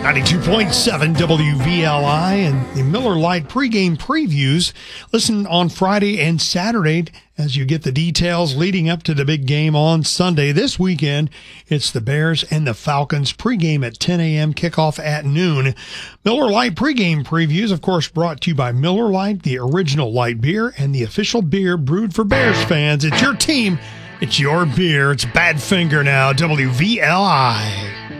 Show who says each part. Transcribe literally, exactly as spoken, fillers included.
Speaker 1: ninety-two point seven W V L I and the Miller Lite pregame previews. Listen on Friday and Saturday as you get the details leading up to the big game on Sunday. This weekend, it's the Bears and the Falcons pregame at ten a.m., kickoff at noon. Miller Lite pregame previews, of course, brought to you by Miller Lite, the original light beer and the official beer brewed for Bears fans. It's your team. It's your beer. It's Badfinger now, W V L I.